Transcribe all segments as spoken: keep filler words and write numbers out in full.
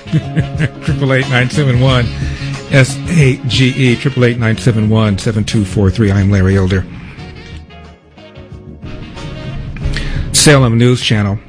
Triple eight nine seven one S A G E. Triple eight nine seven one seven two four three. I'm Larry Elder. Salem News Channel.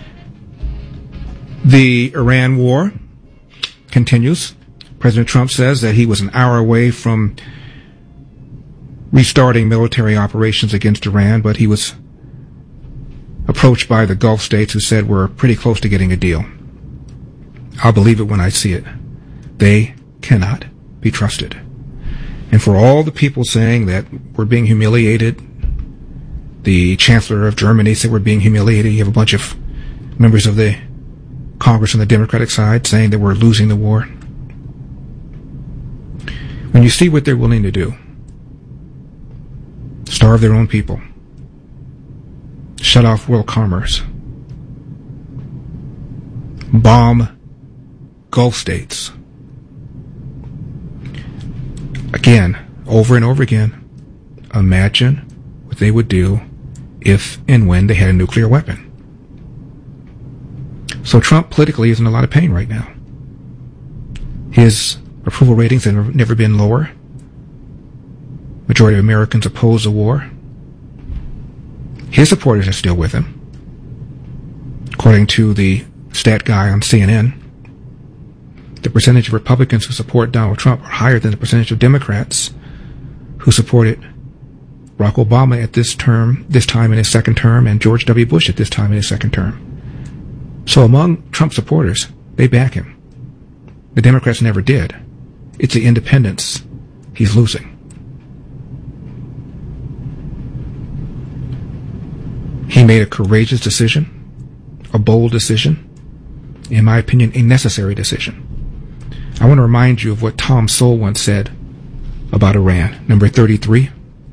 The Iran war continues. President Trump says that he was an hour away from restarting military operations against Iran, but he was approached by the Gulf states who said we're pretty close to getting a deal. I'll believe it when I see it. They cannot be trusted. And for all the people saying that we're being humiliated, the Chancellor of Germany said we're being humiliated. You have a bunch of members of the Congress on the Democratic side saying that we're losing the war. When you see what they're willing to do, starve their own people, shut off world commerce, bomb Gulf states, again, over and over again, imagine what they would do if and when they had a nuclear weapon. So Trump politically is in a lot of pain right now. His approval ratings have never been lower. Majority of Americans oppose the war. His supporters are still with him. According to the stat guy on C N N, the percentage of Republicans who support Donald Trump are higher than the percentage of Democrats who supported Barack Obama at this term, this time in his second term, and George W. Bush at this time in his second term. So among Trump supporters, they back him. The Democrats never did. It's the independents he's losing. He made a courageous decision, a bold decision, in my opinion, a necessary decision. I want to remind you of what Tom Sowell once said about Iran. Number thirty-three.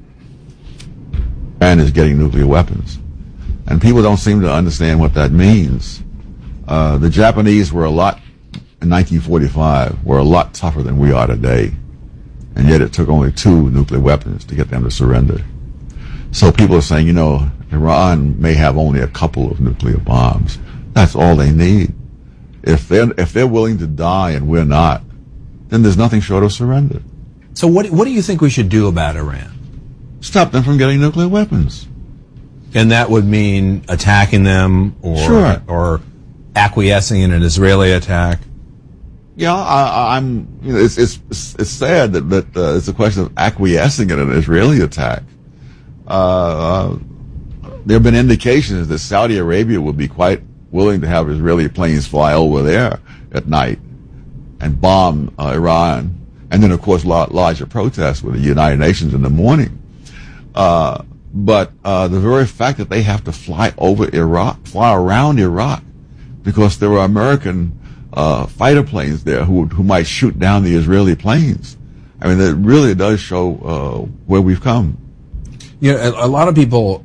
Iran is getting nuclear weapons. And people don't seem to understand what that means. Uh, the Japanese were a lot, in nineteen forty-five, were a lot tougher than we are today. And yet it took only two nuclear weapons to get them to surrender. So people are saying, you know, Iran may have only a couple of nuclear bombs. That's all they need. If they're, if they're willing to die and we're not, then there's nothing short of surrender. So what, what do you think we should do about Iran? Stop them from getting nuclear weapons. And that would mean attacking them or, sure. or acquiescing in an Israeli attack? Yeah, I, I'm, you know, it's, it's, it's sad that, that uh, it's a question of acquiescing in an Israeli attack. Uh, uh, there have been indications that Saudi Arabia would be quite willing to have Israeli planes fly over there at night and bomb uh, Iran. And then, of course, la- larger protests with the United Nations in the morning. Uh, but uh, the very fact that they have to fly over Iraq, fly around Iraq, because there are American uh, fighter planes there who who might shoot down the Israeli planes. I mean, it really does show uh, where we've come. You know, a, a lot of people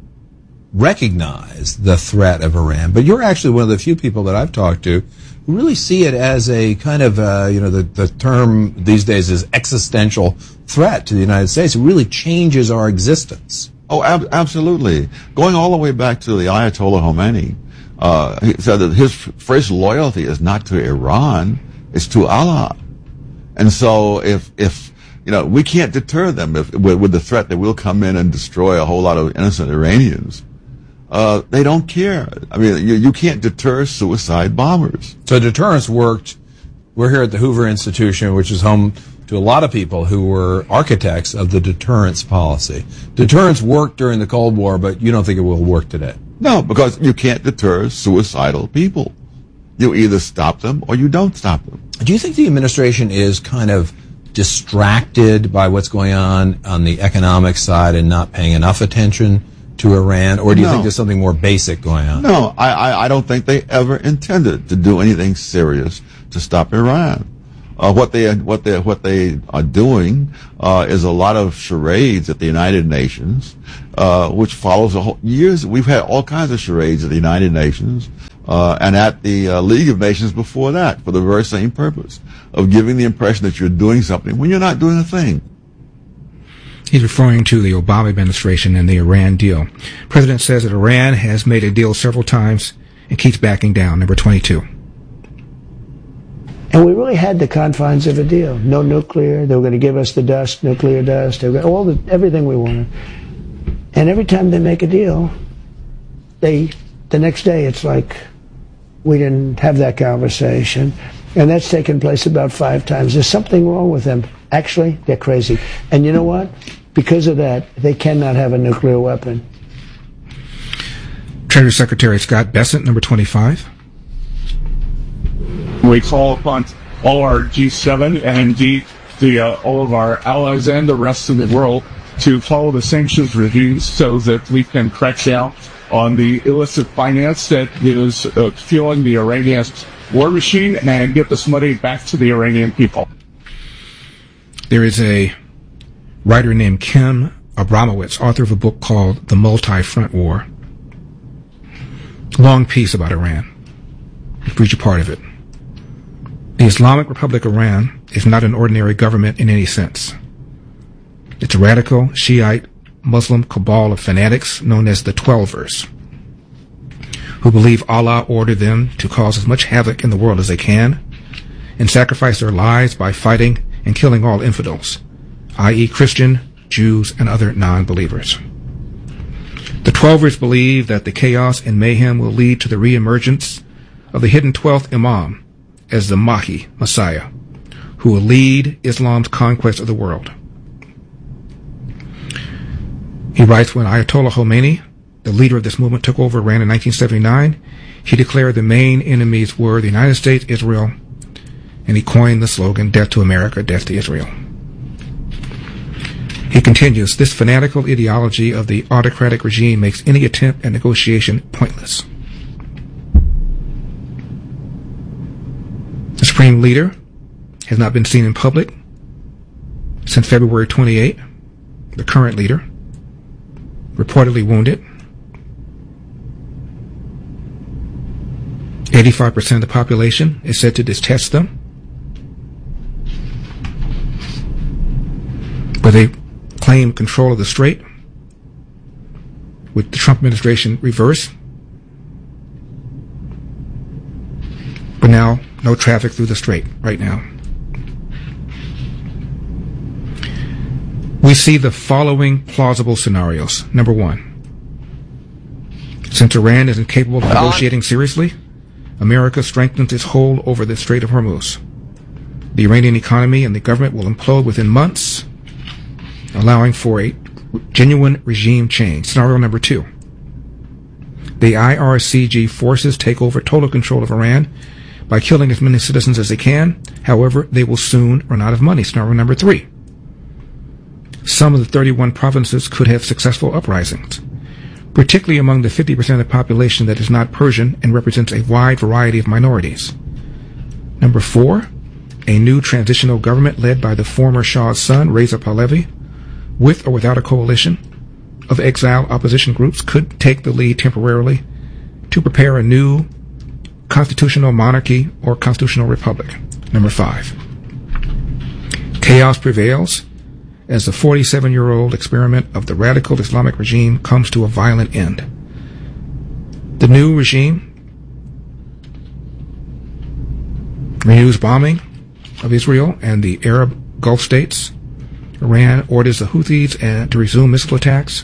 recognize the threat of Iran, but you're actually one of the few people that I've talked to who really see it as a kind of, uh, you know, the, the term these days is existential threat to the United States. It really changes our existence. Oh, ab- absolutely. Going all the way back to the Ayatollah Khomeini, uh, he said that his f- first loyalty is not to Iran, it's to Allah. And so if, if, you know, we can't deter them if, with, with the threat that we'll come in and destroy a whole lot of innocent Iranians. Uh, they don't care. I mean, you, you can't deter suicide bombers. So deterrence worked. We're here at the Hoover Institution, which is home to a lot of people who were architects of the deterrence policy. Deterrence worked during the Cold War, but you don't think it will work today? No, because you can't deter suicidal people. You either stop them or you don't stop them. Do you think the administration is kind of distracted by what's going on on the economic side and not paying enough attention to Iran, or do you no. think there's something more basic going on? No, I, I, I don't think they ever intended to do anything serious to stop Iran. Uh, what they what they what they are doing uh, is a lot of charades at the United Nations, uh, which follows a whole years. We've had all kinds of charades at the United Nations uh, and at the uh, League of Nations before that, for the very same purpose of giving the impression that you're doing something when you're not doing a thing. He's referring to the Obama administration and the Iran deal. The president says that Iran has made a deal several times and keeps backing down. Number twenty-two. And we really had the confines of a deal. No nuclear. They were going to give us the dust, nuclear dust, they were gonna, all the everything we wanted. And every time they make a deal, they the next day it's like we didn't have that conversation. And that's taken place about five times. There's something wrong with them. Actually, they're crazy. And you know what? Because of that, they cannot have a nuclear weapon. Treasury Secretary Scott Bessent, number twenty-five. We call upon all our G seven and indeed the, uh, all of our allies and the rest of the world to follow the sanctions regimes so that we can crack down on the illicit finance that is uh, fueling the Iranian war machine and get this money back to the Iranian people. There is a writer named Ken Abramowitz, author of a book called The Multi-Front War. Long piece about Iran. I'll read you part of it. The Islamic Republic of Iran is not an ordinary government in any sense. It's a radical Shiite Muslim cabal of fanatics known as the Twelvers, who believe Allah ordered them to cause as much havoc in the world as they can and sacrifice their lives by fighting and killing all infidels, that is Christian, Jews, and other non-believers. The Twelvers believe that the chaos and mayhem will lead to the re-emergence of the hidden twelfth Imam as the Mahdi, Messiah, who will lead Islam's conquest of the world. He writes, when Ayatollah Khomeini, the leader of this movement, took over Iran in nineteen seventy-nine, he declared the main enemies were the United States, Israel, and he coined the slogan, "Death to America, Death to Israel." He continues, this fanatical ideology of the autocratic regime makes any attempt at negotiation pointless. The supreme leader has not been seen in public since February twenty-eighth. The current leader, reportedly wounded. eighty-five percent of the population is said to detest them. But they claim control of the strait, with the Trump administration reversed. But now, no traffic through the strait right now. We see the following plausible scenarios. Number one, since Iran is incapable of negotiating seriously, America strengthens its hold over the Strait of Hormuz. The Iranian economy and the government will implode within months, allowing for a genuine regime change. Scenario number two, the I R C G forces take over total control of Iran by killing as many citizens as they can. However, they will soon run out of money. Scenario number three, some of the thirty-one provinces could have successful uprisings, particularly among the fifty percent of the population that is not Persian and represents a wide variety of minorities. Number four, a new transitional government led by the former Shah's son, Reza Pahlavi, with or without a coalition of exiled opposition groups, could take the lead temporarily to prepare a new constitutional monarchy or constitutional republic. Number five, chaos prevails as the forty-seven-year-old experiment of the radical Islamic regime comes to a violent end. The new regime renews bombing of Israel and the Arab Gulf states. Iran orders the Houthis uh, to resume missile attacks.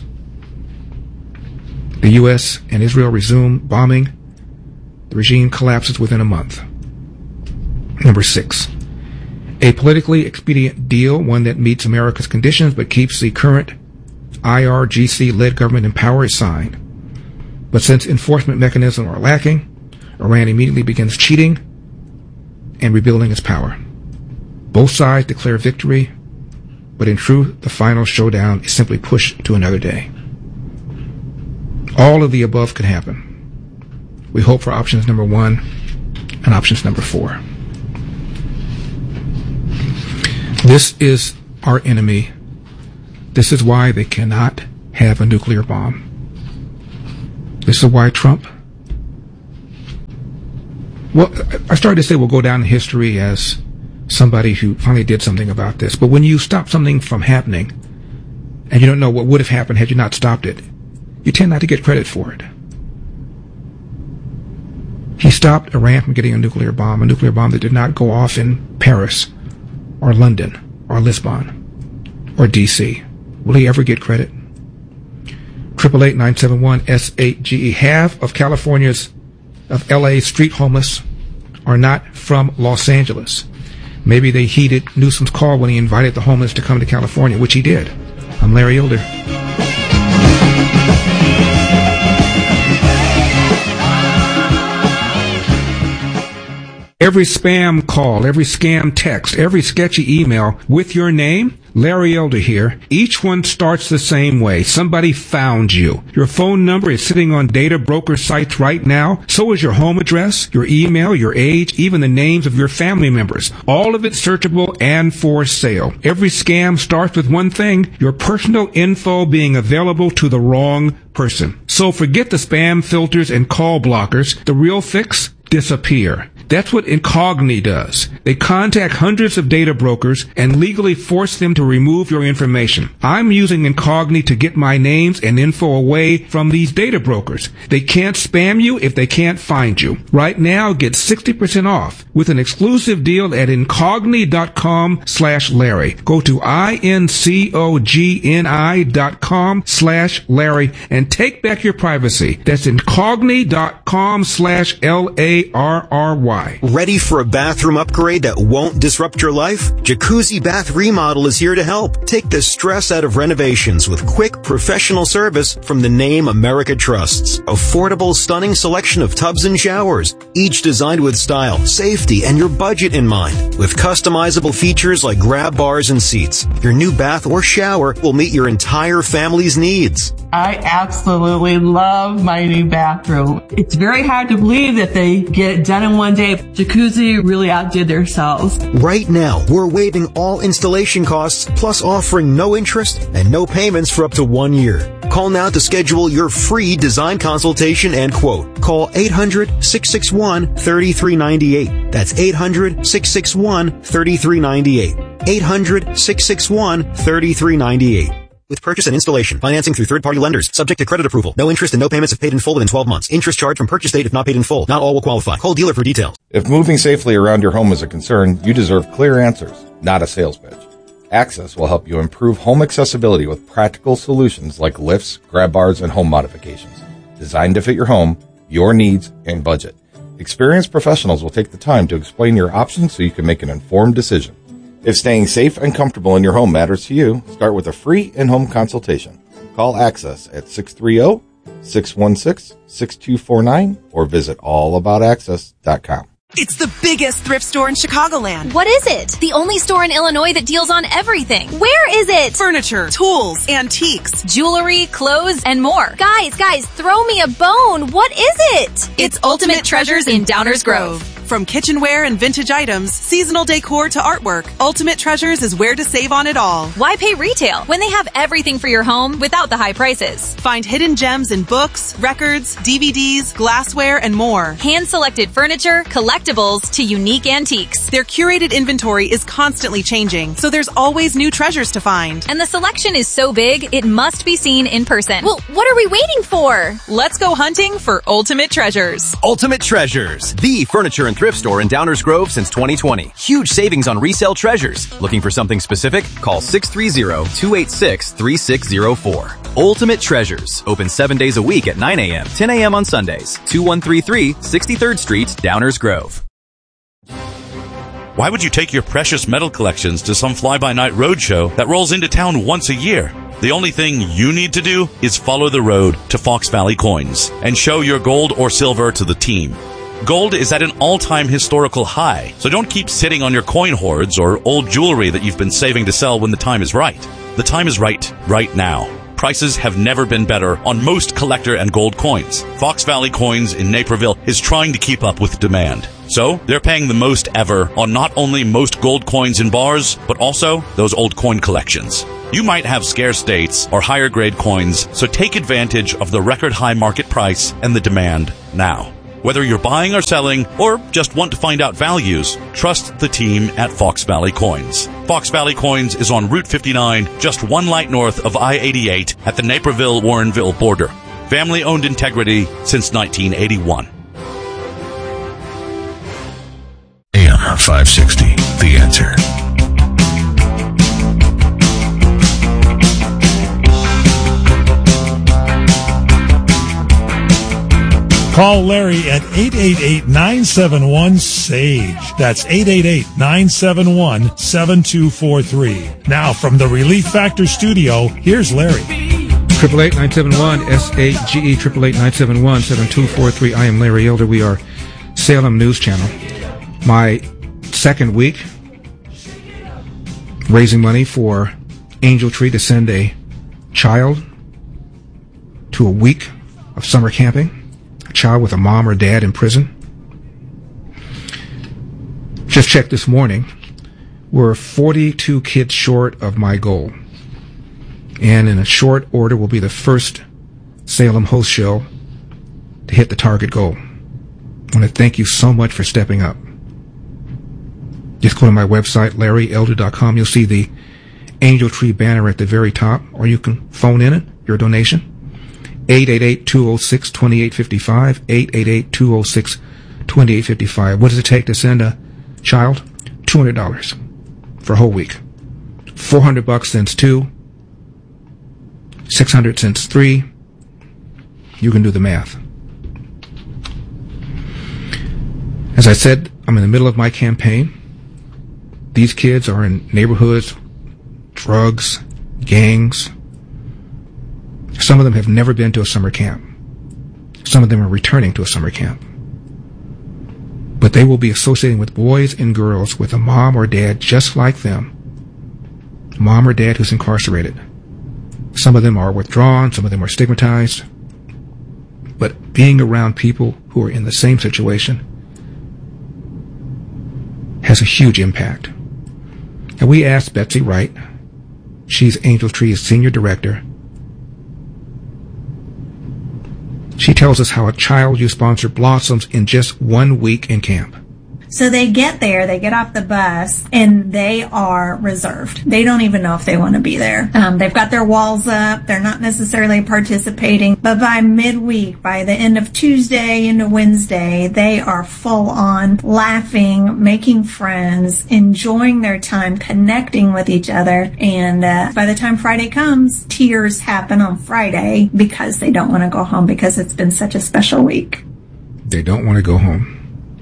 The U S and Israel resume bombing. The regime collapses within a month. Number six, a politically expedient deal, one that meets America's conditions but keeps the current I R G C-led government in power, is signed. But since enforcement mechanisms are lacking, Iran immediately begins cheating and rebuilding its power. Both sides declare victory, but in truth, the final showdown is simply pushed to another day. All of the above could happen. We hope for options number one and options number four. This is our enemy. This is why they cannot have a nuclear bomb. This is why Trump, well, I started to say we'll go down in history as somebody who finally did something about this. But when you stop something from happening and you don't know what would have happened had you not stopped it, you tend not to get credit for it. He stopped Iran from getting a nuclear bomb, a nuclear bomb that did not go off in Paris or London or Lisbon or D C. Will he ever get credit? eight eight eight, nine seven one, S eight G E. Half of California's, of L A's street homeless are not from Los Angeles. Maybe they heeded Newsom's call when he invited the homeless to come to California, which he did. I'm Larry Elder. Every spam call, every scam text, every sketchy email with your name, Larry Elder here, each one starts the same way. Somebody found you. Your phone number is sitting on data broker sites right now. So is your home address, your email, your age, even the names of your family members. All of it searchable and for sale. Every scam starts with one thing, your personal info being available to the wrong person. So forget the spam filters and call blockers. The real fix? Disappear. That's what Incogni does. They contact hundreds of data brokers and legally force them to remove your information. I'm using Incogni to get my names and info away from these data brokers. They can't spam you if they can't find you. Right now, get sixty percent off with an exclusive deal at Incogni.com slash Larry. Go to I-N-C-O-G-N-I dot com slash Larry and take back your privacy. That's Incogni.com slash L A R R Y. Ready for a bathroom upgrade that won't disrupt your life? Jacuzzi Bath Remodel is here to help. Take the stress out of renovations with quick, professional service from the name America trusts. Affordable, stunning selection of tubs and showers, each designed with style, safety, and your budget in mind. With customizable features like grab bars and seats, your new bath or shower will meet your entire family's needs. I absolutely love my new bathroom. It's very hard to believe that they get it done in one day. Jacuzzi really outdid themselves. Right now, we're waiving all installation costs, plus offering no interest and no payments for up to one year. Call now to schedule your free design consultation and quote. Call eight hundred, six six one, three three nine eight. That's eight hundred, six six one, three three nine eight. eight hundred, six six one, three three nine eight. With purchase and installation, financing through third-party lenders, subject to credit approval. No interest and no payments if paid in full within twelve months. Interest charged from purchase date if not paid in full. Not all will qualify. Call dealer for details. If moving safely around your home is a concern, you deserve clear answers, not a sales pitch. Access will help you improve home accessibility with practical solutions like lifts, grab bars, and home modifications. Designed to fit your home, your needs, and budget. Experienced professionals will take the time to explain your options so you can make an informed decision. If staying safe and comfortable in your home matters to you, start with a free in-home consultation. Call Access at six three zero, six one six, six two four nine or visit all about access dot com. It's the biggest thrift store in Chicagoland. What is it? The only store in Illinois that deals on everything. Where is it? Furniture, tools, antiques, jewelry, clothes, and more. Guys, guys, throw me a bone. What is it? It's, it's Ultimate, Ultimate Treasures in Downers Grove. From kitchenware and vintage items, seasonal decor to artwork, Ultimate Treasures is where to save on it all. Why pay retail when they have everything for your home without the high prices? Find hidden gems in books, records, D V Ds, glassware, and more. Hand-selected furniture, collectibles, to unique antiques. Their curated inventory is constantly changing, so there's always new treasures to find. And the selection is so big, it must be seen in person. Well, what are we waiting for? Let's go hunting for Ultimate Treasures. Ultimate Treasures, the furniture and thrift store in Downers Grove since twenty twenty. Huge savings on resale treasures. Looking for something specific? Call six three zero, two eight six, three six zero four. Ultimate Treasures. Open seven days a week at nine a.m., ten a.m. on Sundays. two one three three, sixty-third Street, Downers Grove. Why would you take your precious metal collections to some fly-by-night roadshow that rolls into town once a year? The only thing you need to do is follow the road to Fox Valley Coins and show your gold or silver to the team. Gold is at an all-time historical high, so don't keep sitting on your coin hoards or old jewelry that you've been saving to sell when the time is right. The time is right, right now. Prices have never been better on most collector and gold coins. Fox Valley Coins in Naperville is trying to keep up with demand. So, they're paying the most ever on not only most gold coins in bars, but also those old coin collections. You might have scarce dates or higher grade coins, so take advantage of the record high market price and the demand now. Whether you're buying or selling, or just want to find out values, trust the team at Fox Valley Coins. Fox Valley Coins is on Route fifty-nine, just one light north of I eighty-eight at the Naperville-Warrenville border. Family-owned integrity since nineteen eighty-one. R five sixty, The Answer. Call Larry at eight eight eight, nine seven one, S A G E. That's eight eight eight, nine seven one, seven two four three. Now, from the Relief Factor studio, here's Larry. eight eight eight, nine seven one, S A G E, eight eight eight, nine seven one, seven two four three. I am Larry Elder. We are Salem News Channel. My second week raising money for Angel Tree to send a child to a week of summer camping. A child with a mom or dad in prison. Just checked this morning. We're forty-two kids short of my goal. And in a short order will be the first Salem Host Show to hit the target goal. I want to thank you so much for stepping up. Just go to my website, larry elder dot com. You'll see the Angel Tree banner at the very top, or you can phone in it, your donation. eight eight eight, two oh six, two eight five five, eight eight eight, two oh six, two eight five five. What does it take to send a child? two hundred dollars for a whole week. four hundred bucks since two. six hundred since three. You can do the math. As I said, I'm in the middle of my campaign. These kids are in neighborhoods, drugs, gangs. Some of them have never been to a summer camp. Some of them are returning to a summer camp. But they will be associating with boys and girls with a mom or dad just like them. Mom or dad who's incarcerated. Some of them are withdrawn, some of them are stigmatized. But being around people who are in the same situation has a huge impact. And we asked Betsy Wright, she's Angel Tree's senior director. She tells us how a child you sponsor blossoms in just one week in camp. So they get there, they get off the bus, and they are reserved. They don't even know if they want to be there. Um, they've got their walls up. They're not necessarily participating. But by midweek, by the end of Tuesday into Wednesday, they are full on laughing, making friends, enjoying their time, connecting with each other. And uh, by the time Friday comes, tears happen on Friday because they don't want to go home because it's been such a special week. They don't want to go home.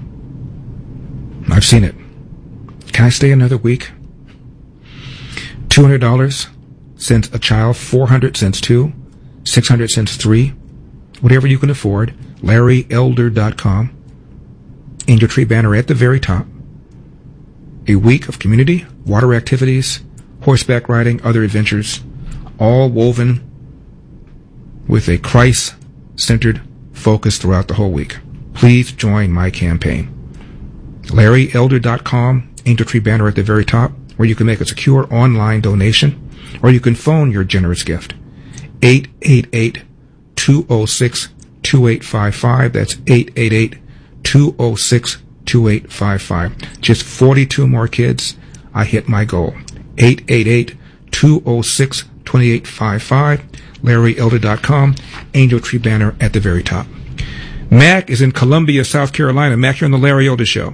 I've seen it. Can I stay another week? two hundred dollars since a child, four hundred dollars since two, six hundred dollars since three. Whatever you can afford, larry elder dot com. Angel Tree banner at the very top. A week of community, water activities, horseback riding, other adventures, all woven with a Christ-centered focus throughout the whole week. Please join my campaign. larry elder dot com, Angel Tree banner at the very top, where you can make a secure online donation, or you can phone your generous gift. eight eight eight, two oh six, two eight five five. That's eight eight eight, two oh six, two eight five five. Just forty-two more kids. I hit my goal. eight eight eight, two oh six, two eight five five. larry elder dot com, Angel Tree banner at the very top. Mac is in Columbia, South Carolina. Mac, you're on the Larry Elder Show.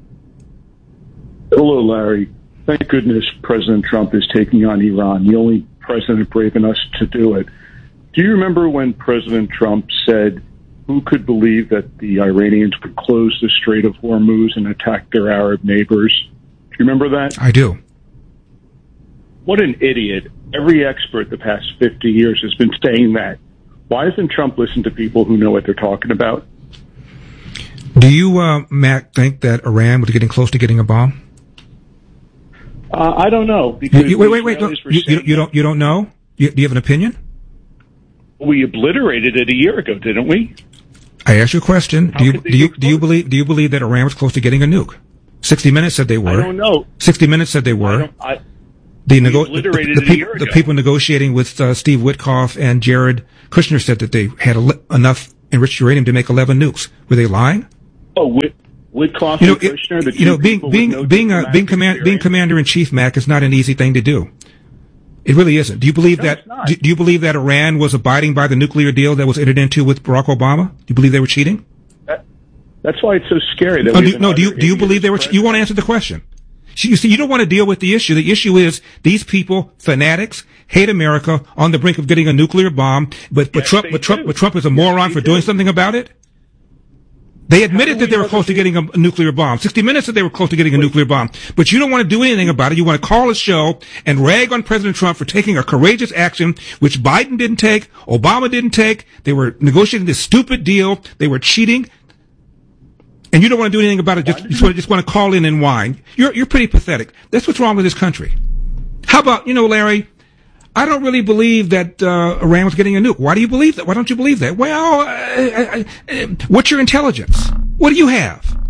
Hello, Larry. Thank goodness President Trump is taking on Iran, the only president brave enough to do it. Do you remember when President Trump said, who could believe that the Iranians would close the Strait of Hormuz and attack their Arab neighbors? Do you remember that? I do. What an idiot. Every expert the past fifty years has been saying that. Why doesn't Trump listen to people who know what they're talking about? Do you, uh, Mac, think that Iran was getting close to getting a bomb? Uh, I don't know. Because you, wait, wait, wait. Don't, you, you, you don't. You don't know? You, do you have an opinion? We obliterated it a year ago, didn't we? I asked you a question. Do you do you do you believe do you believe that Iran was close to getting a nuke? Sixty Minutes said they were. I don't know. Sixty Minutes said they were. I don't, I, the, nego- the, the, the, people, the people negotiating with uh, Steve Witkoff and Jared Kushner said that they had a, enough enriched uranium to make eleven nukes. Were they lying? Oh, Whit- Witkoff you know, and Kushner. The you know, being being no being a, being command being commander in chief, Mac, is not an easy thing to do. It really isn't. Do you believe no, that? Do, do you believe that Iran was abiding by the nuclear deal that was entered into with Barack Obama? Do you believe they were cheating? That, That's why it's so scary. That no, do, no, do you do you believe they were? You want to answer the question? You see, you don't want to deal with the issue. The issue is these people, fanatics, hate America, on the brink of getting a nuclear bomb. But but Yes, Trump, they but Trump, do. but Trump is a Yes, moron they for do. doing something about it. They admitted How that do they we were know close that to getting a nuclear bomb. sixty minutes said they were close to getting a nuclear bomb. But you don't want to do anything about it. You want to call a show and rag on President Trump for taking a courageous action, which Biden didn't take, Obama didn't take. They were negotiating this stupid deal. They were cheating. And you don't want to do anything about it. Just, just, want, just want to call in and whine. You're, you're pretty pathetic. That's what's wrong with this country. How about, you know, Larry, I don't really believe that uh, Iran was getting a nuke. Why do you believe that? Why don't you believe that? Well, uh, uh, uh, what's your intelligence? What do you have?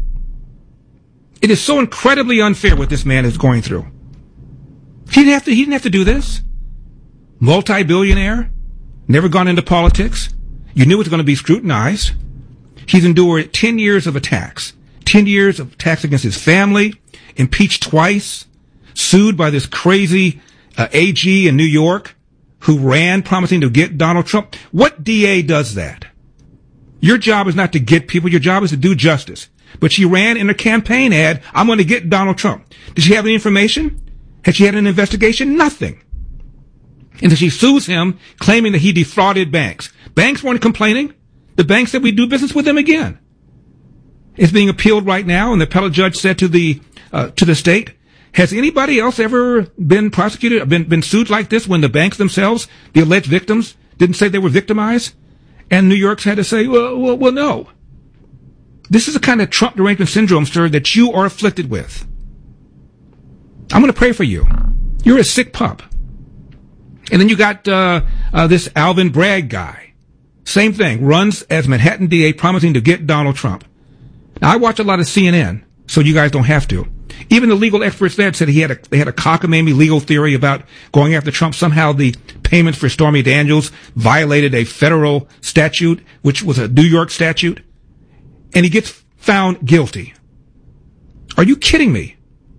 It is so incredibly unfair what this man is going through. He didn't have to, he didn't have to do this. Multi-billionaire, never gone into politics. You knew it was going to be scrutinized. He's endured ten years of attacks. ten years of attacks against his family, impeached twice, sued by this crazy uh, A G in New York who ran promising to get Donald Trump. What D A does that? Your job is not to get people. Your job is to do justice. But she ran in a campaign ad, I'm going to get Donald Trump. Did she have any information? Had she had an investigation? Nothing. And then she sues him, claiming that he defrauded banks. Banks weren't complaining. The bank said we do business with them again. It's being appealed right now, and the appellate judge said to the uh, to the state, has anybody else ever been prosecuted, been been sued like this when the banks themselves, the alleged victims, didn't say they were victimized? And New York's had to say, well, well, well no. This is the kind of Trump derangement syndrome, sir, that you are afflicted with. I'm going to pray for you. You're a sick pup. And then you got uh, uh this Alvin Bragg guy. Same thing, runs as Manhattan D A, promising to get Donald Trump. Now, I watch a lot of C N N, so you guys don't have to. Even the legal experts there said he had a, they had a cockamamie legal theory about going after Trump. Somehow the payments for Stormy Daniels violated a federal statute, which was a New York statute. And he gets found guilty. Are you kidding me?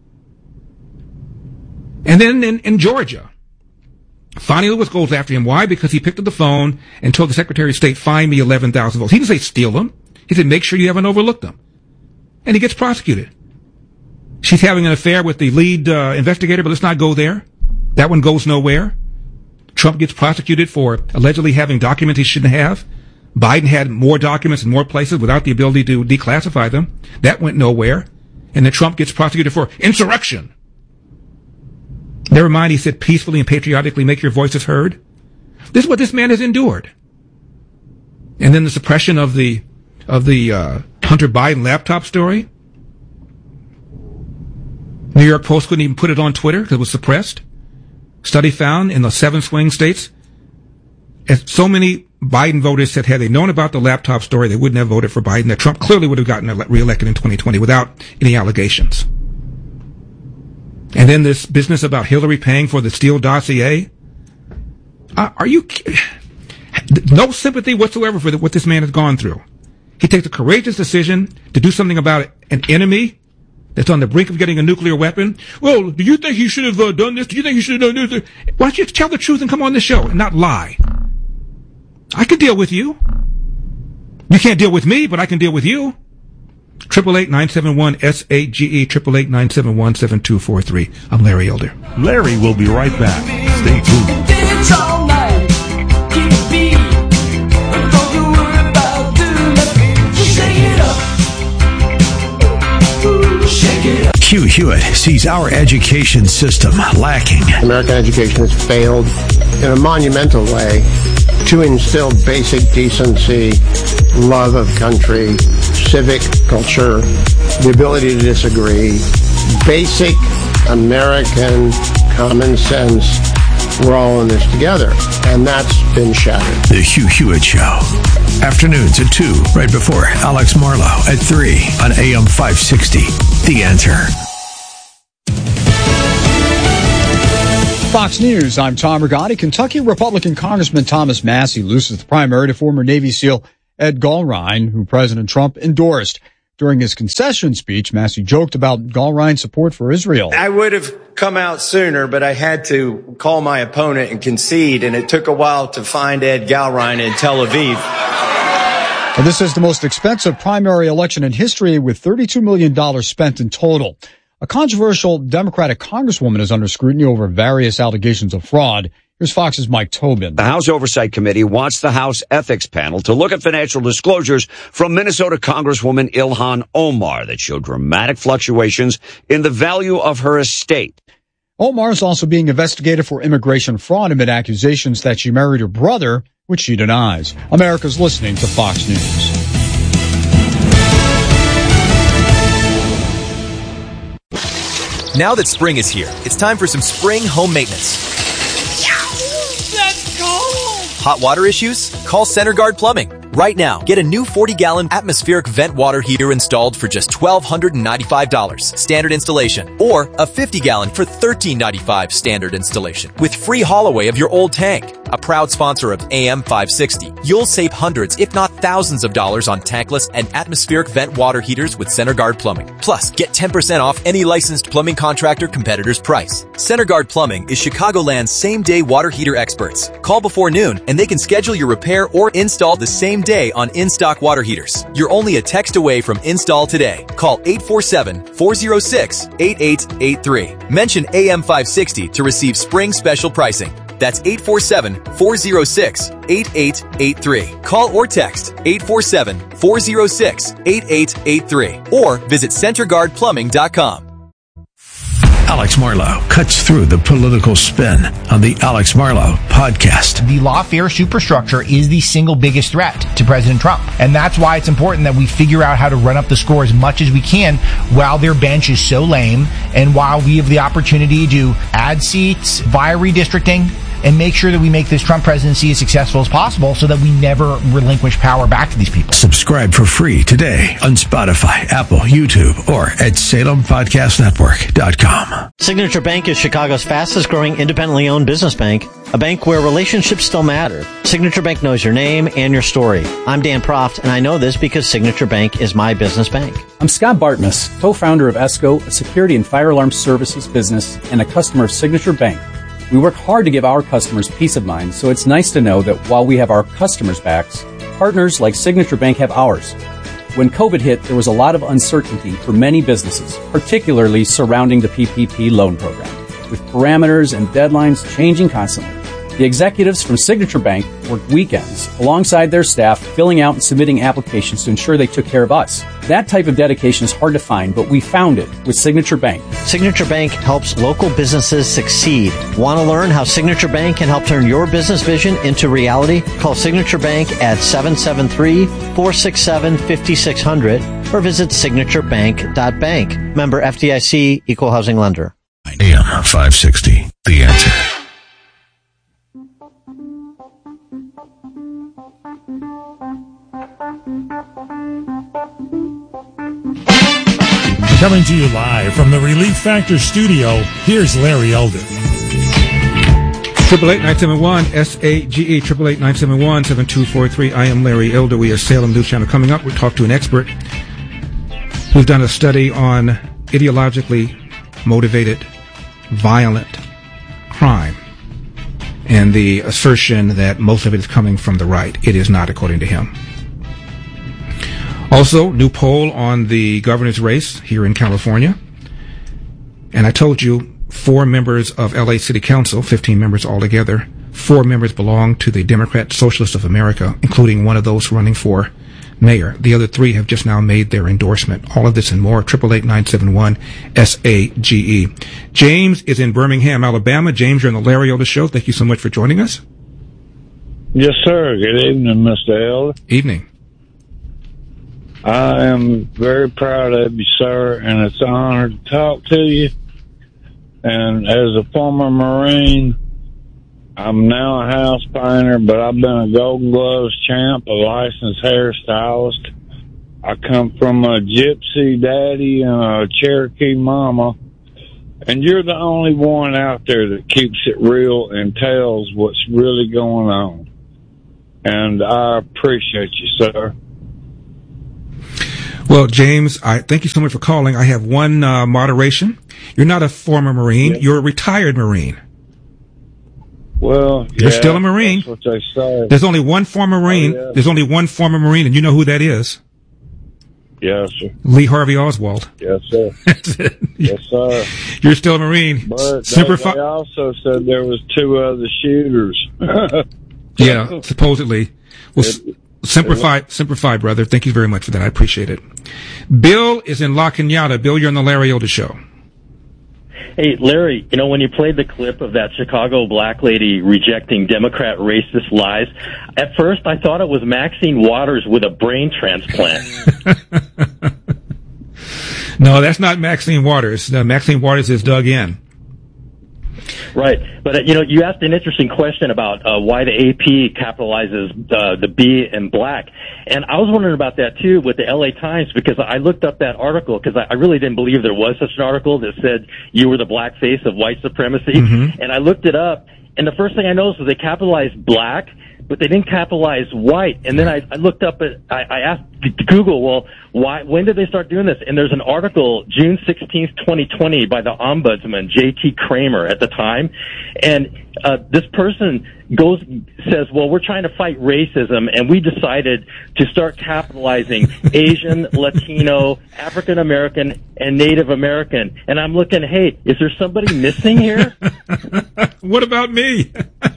And then in, in Georgia, Fonnie Lewis goes after him. Why? Because he picked up the phone and told the Secretary of State, find me eleven thousand votes. He didn't say steal them. He said, make sure you haven't overlooked them. And he gets prosecuted. She's having an affair with the lead uh, investigator, but let's not go there. That one goes nowhere. Trump gets prosecuted for allegedly having documents he shouldn't have. Biden had more documents in more places without the ability to declassify them. That went nowhere. And then Trump gets prosecuted for insurrection. Never mind, he said peacefully and patriotically make your voices heard. This is what this man has endured. And then the suppression of the of the uh, Hunter Biden laptop story. New York Post couldn't even put it on Twitter because it was suppressed. Study found in the seven swing states, as so many Biden voters said had they known about the laptop story, they wouldn't have voted for Biden, that Trump clearly would have gotten reelected in twenty twenty without any allegations. And then this business about Hillary paying for the Steele dossier. Uh, are you... No sympathy whatsoever for the, what this man has gone through. He takes a courageous decision to do something about an enemy that's on the brink of getting a nuclear weapon. Well, do you think he should have uh, done this? Do you think he should have done this? Why don't you tell the truth and come on the show and not lie? I can deal with you. You can't deal with me, but I can deal with you. Triple eight nine seven one S A G E triple eight nine seven one seven two four three. I'm Larry Elder. Larry will be right back. Stay tuned. It's all night. Keep beat. Don't you worry about doing nothing. Shake it up. Ooh, shake it up. Hugh Hewitt sees our education system lacking. American education has failed in a monumental way to instill basic decency, love of country, civic culture, the ability to disagree, basic American common sense. We're all in this together, and that's been shattered. The Hugh Hewitt Show. Afternoons at two, right before Alex Marlowe at three on A M five sixty. The Answer. Fox News, I'm Tom Rigotti. Kentucky Republican Congressman Thomas Massie loses the primary to former Navy SEAL Ed Gulrine, who President Trump endorsed. During his concession speech, Massie joked about Gulrine's support for Israel. I would have come out sooner, but I had to call my opponent and concede, and it took a while to find Ed Gulrine in Tel Aviv. Well, this is the most expensive primary election in history, with thirty-two million dollars spent in total. A controversial Democratic congresswoman is under scrutiny over various allegations of fraud. Here's Fox's Mike Tobin. The House Oversight Committee wants the House Ethics Panel to look at financial disclosures from Minnesota Congresswoman Ilhan Omar that showed dramatic fluctuations in the value of her estate. Omar is also being investigated for immigration fraud amid accusations that she married her brother, which she denies. America's listening to Fox News. Now that spring is here, it's time for some spring home maintenance. That's cold! Hot water issues? Call CenterGuard Plumbing. Right now, get a new forty-gallon atmospheric vent water heater installed for just one thousand two hundred ninety-five dollars standard installation, or a fifty-gallon for one thousand three hundred ninety-five dollars standard installation with free haul away of your old tank. A proud sponsor of A M five sixty, you'll save hundreds, if not thousands of dollars on tankless and atmospheric vent water heaters with CenterGuard Plumbing. Plus, get ten percent off any licensed plumbing contractor competitor's price. CenterGuard Plumbing is Chicagoland's same-day water heater experts. Call before noon and they can schedule your repair or install the same day on in-stock water heaters. You're only a text away from install today. Call eight four seven, four oh six, eight eight eight three. Mention A M five sixty to receive spring special pricing. That's eight four seven, four oh six, eight eight eight three. Call or text eight four seven, four oh six, eight eight eight three or visit center guard plumbing dot com. Alex Marlow cuts through the political spin on the Alex Marlow podcast. The lawfare superstructure is the single biggest threat to President Trump. And that's why it's important that we figure out how to run up the score as much as we can while their bench is so lame and while we have the opportunity to add seats via redistricting and make sure that we make this Trump presidency as successful as possible so that we never relinquish power back to these people. Subscribe for free today on Spotify, Apple, YouTube, or at salem podcast network dot com. Signature Bank is Chicago's fastest growing independently owned business bank, a bank where relationships still matter. Signature Bank knows your name and your story. I'm Dan Proft, and I know this because Signature Bank is my business bank. I'm Scott Bartmus, co-founder of ESCO, a security and fire alarm services business, and a customer of Signature Bank. We work hard to give our customers peace of mind, so it's nice to know that while we have our customers' backs, partners like Signature Bank have ours. When COVID hit, there was a lot of uncertainty for many businesses, particularly surrounding the P P P loan program, with parameters and deadlines changing constantly. The executives from Signature Bank worked weekends alongside their staff, filling out and submitting applications to ensure they took care of us. That type of dedication is hard to find, but we found it with Signature Bank. Signature Bank helps local businesses succeed. Want to learn how Signature Bank can help turn your business vision into reality? Call Signature Bank at seven seven three, four six seven, five six zero zero or visit signature bank dot bank. Member F D I C, Equal Housing Lender. A M five sixty, The Answer. Coming to you live from the Relief Factor studio, here's Larry Elder. Triple eight nine seven one S A G E triple eight nine seven one seven two four three. I am Larry Elder. We are Salem News Channel. Coming up, we'll talk to an expert who's done a study on ideologically motivated, violent crime, and the assertion that most of it is coming from the right. It is not, according to him. Also, new poll on the governor's race here in California. And I told you, four members of L A City Council, fifteen members altogether, four members belong to the Democrat Socialists of America, including one of those running for mayor. The other three have just now made their endorsement. All of this and more, triple eight nine seven one S A G E. James is in Birmingham, Alabama. James, you're on the Larry Elder Show. Thank you so much for joining us. Yes, sir. Good evening, Mister Elder. Evening. I am very proud of you, sir, and it's an honor to talk to you. And as a former Marine, I'm now a house painter, but I've been a Golden Gloves champ, a licensed hairstylist. I come from a gypsy daddy and a Cherokee mama, and you're the only one out there that keeps it real and tells what's really going on. And I appreciate you, sir. Well, James, I thank you so much for calling. I have one uh, moderation. You're not a former Marine. Yeah. You're a retired Marine. Well, You're yeah, still a Marine. That's what they say. There's only one former Marine. Oh, yeah. There's only one former Marine, and you know who that is. Yes, sir. Lee Harvey Oswald. Yes, sir. Yes, sir. You're still a Marine. But Semper they, Fi- they also said there was two other shooters. Yeah, supposedly. Well, It- Semper it- Fi, Semper Fi, brother. Thank you very much for that. I appreciate it. Bill is in La Cañada. Bill, you're on the Larry Elder Show. Hey, Larry, you know, when you played the clip of that Chicago black lady rejecting Democrat racist lies, at first I thought it was Maxine Waters with a brain transplant. No, that's not Maxine Waters. No, Maxine Waters is dug in. Right. But, uh, you know, you asked an interesting question about uh, why the A P capitalizes uh, the B in black. And I was wondering about that, too, with the L A Times, because I looked up that article because I, I really didn't believe there was such an article that said you were the black face of white supremacy. Mm-hmm. And I looked it up, and the first thing I noticed was they capitalized black, but they didn't capitalize white. And then I, I looked up at, I, I asked Google, well, why, when did they start doing this? And there's an article, June sixteenth, twenty twenty, by the Ombudsman, J T Kramer at the time. And, uh, this person goes, says, well, we're trying to fight racism, and we decided to start capitalizing Asian, Latino, African American, and Native American. And I'm looking, hey, is there somebody missing here? What about me?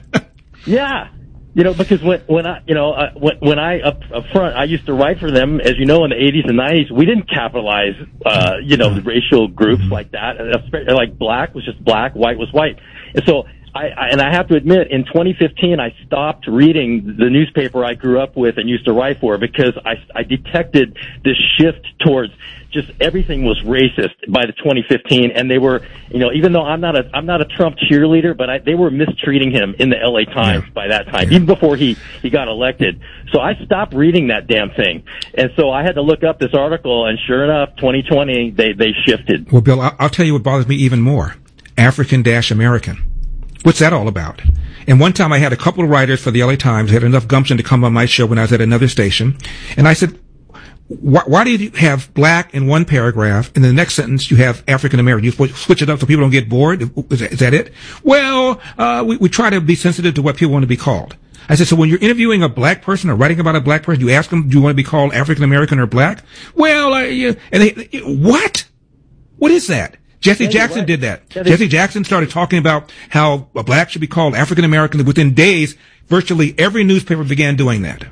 Yeah. You know, because when, when I, you know, uh, when, when I, up, up front, I used to write for them, as you know, in the eighties and nineties, we didn't capitalize, uh, you know, racial groups like that. Like black was just black, white was white. And so, I, I, and I have to admit, in twenty fifteen, I stopped reading the newspaper I grew up with and used to write for because I, I detected this shift towards just everything was racist by the twenty fifteen, and they were, you know, even though I'm not a I'm not a Trump cheerleader, but I, they were mistreating him in the L A Times by that time, even before he he got elected. So I stopped reading that damn thing, and so I had to look up this article, and sure enough, twenty twenty they they shifted. Well, Bill, I'll, I'll tell you what bothers me even more: African dash American. What's that all about? And one time I had a couple of writers for the L A Times who had enough gumption to come on my show when I was at another station, and I said, why, why do you have black in one paragraph, and in the next sentence you have African American? You switch it up so people don't get bored? Is that, is that it? Well, uh, we, we try to be sensitive to what people want to be called. I said, so when you're interviewing a black person or writing about a black person, you ask them, do you want to be called African American or black? Well, uh, yeah, and they, what? What is that? Jesse Yeah, Jackson right. did that. Yeah, they- Jesse Jackson started talking about how a black should be called African American. Within days, virtually every newspaper began doing that.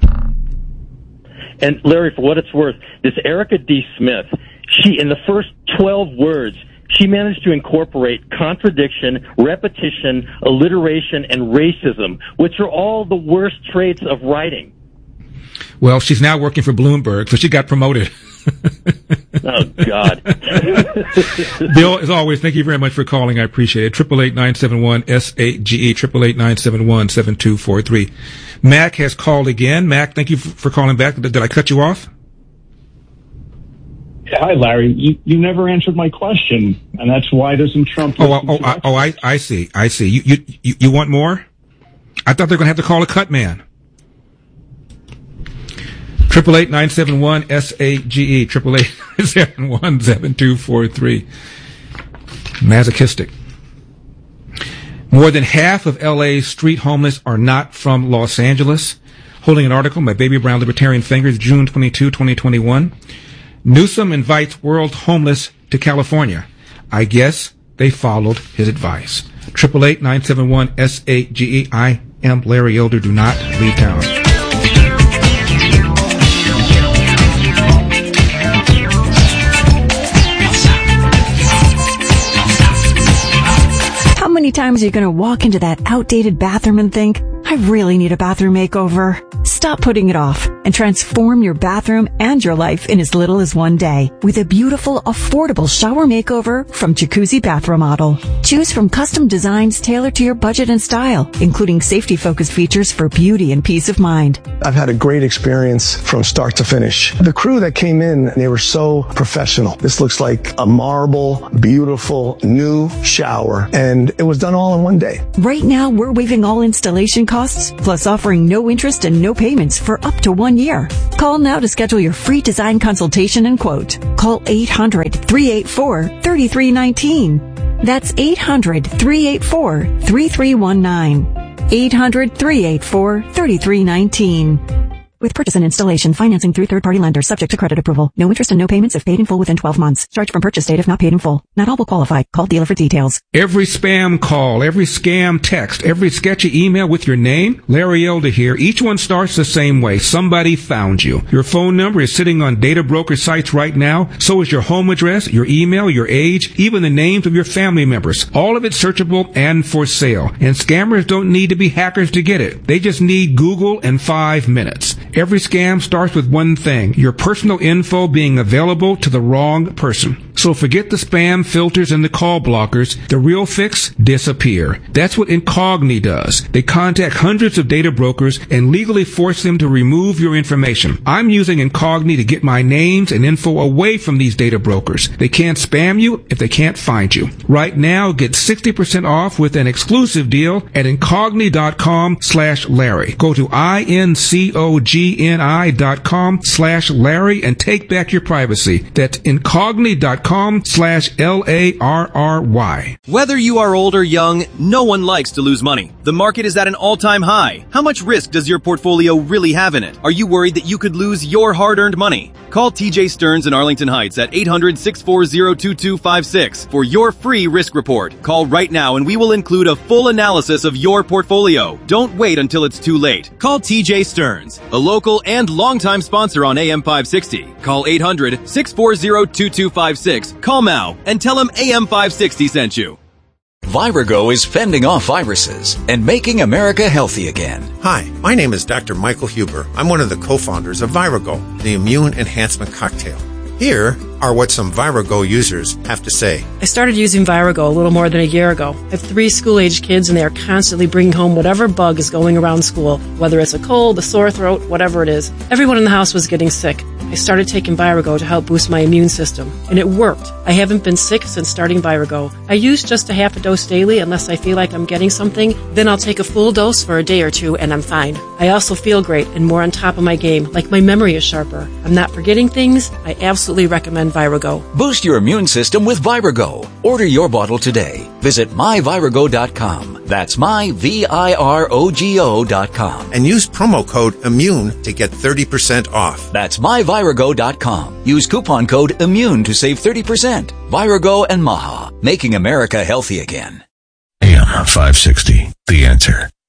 And Larry, for what it's worth, this Erica D. Smith, she, in the first twelve words, she managed to incorporate contradiction, repetition, alliteration, and racism, which are all the worst traits of writing. Well, she's now working for Bloomberg, so she got promoted. Oh, God. Bill, as always, thank you very much for calling. I appreciate it. Triple eight nine seven one S eight G E, triple eight nine seven one seven two four three. Mac has called again. Mac, thank you f- for calling back. Did, did I cut you off? Hi, Larry. You, you never answered my question, and that's why doesn't Trump? Oh, oh, oh, I, oh I, I see. I see. You, you, you, you want more? I thought they were going to have to call a cut man. Triple eight nine seven one S A G E. Triple eight nine seven one seven two four three. Masochistic. More than half of L A's street homeless are not from Los Angeles. Holding an article by Baby Brown Libertarian Fingers, June twenty-second, twenty twenty-one. Newsom invites world homeless to California. I guess they followed his advice. Triple eight nine seven one S A G E. I am Larry Elder. Do not leave town. How many times are you going to walk into that outdated bathroom and think, I really need a bathroom makeover? Stop putting it off and transform your bathroom and your life in as little as one day with a beautiful, affordable shower makeover from Jacuzzi Bath Remodel. Choose from custom designs tailored to your budget and style, including safety-focused features for beauty and peace of mind. I've had a great experience from start to finish. The crew that came in, they were so professional. This looks like a marble, beautiful, new shower, and it was done all in one day. Right now, we're waiving all installation costs, plus offering no interest and no payments for up to one year. Call now to schedule your free design consultation and quote. Call eight hundred, three eight four, three three one nine. That's eight hundred, three eight four, three three one nine. eight hundred, three eight four, three three one nine. With purchase and installation, financing through third-party lenders subject to credit approval. No interest and no payments if paid in full within twelve months. Charge from purchase date if not paid in full. Not all will qualify. Call dealer for details. Every spam call, every scam text, every sketchy email with your name, Larry Elder here, each one starts the same way. Somebody found you. Your phone number is sitting on data broker sites right now. So is your home address, your email, your age, even the names of your family members. All of it searchable and for sale. And scammers don't need to be hackers to get it. They just need Google and five minutes. Every scam starts with one thing, your personal info being available to the wrong person. So forget the spam filters and the call blockers. The real fix, disappear. That's what Incogni does. They contact hundreds of data brokers and legally force them to remove your information. I'm using Incogni to get my names and info away from these data brokers. They can't spam you if they can't find you. Right now, get sixty percent off with an exclusive deal at Incogni.com slash Larry. Go to I-N-C-O-G-N-I dot com slash Larry and take back your privacy. That's Incogni.com slash L A R R Y. Whether you are old or young, no one likes to lose money. The market is at an all-time high. How much risk does your portfolio really have in it? Are you worried that you could lose your hard-earned money? Call T J Stearns in Arlington Heights at eight hundred, six four zero, two two five six for your free risk report. Call right now and we will include a full analysis of your portfolio. Don't wait until it's too late. Call T J Stearns, a local and longtime sponsor on A M five sixty. Call eight hundred, six four zero, two two five six. Call now and tell him A M five sixty sent you. Virago is fending off viruses and making America healthy again. Hi, my name is Doctor Michael Huber. I'm one of the co-founders of Virago, the immune enhancement cocktail. Here are what some Virago users have to say. I started using Virago a little more than a year ago. I have three school-age kids, and they are constantly bringing home whatever bug is going around school, whether it's a cold, a sore throat, whatever it is. Everyone in the house was getting sick. I started taking Virago to help boost my immune system, and it worked. I haven't been sick since starting Virago. I use just a half a dose daily unless I feel like I'm getting something. Then I'll take a full dose for a day or two, and I'm fine. I also feel great and more on top of my game, like my memory is sharper. I'm not forgetting things. I absolutely recommend Virago. Boost your immune system with Virago. Order your bottle today. Visit my virago dot com. That's my V I R O G O dot com. And use promo code IMMUNE to get thirty percent off. That's my virago dot com. Use coupon code IMMUNE to save thirty percent. Virago and Maha, making America healthy again. A M five sixty, The Answer.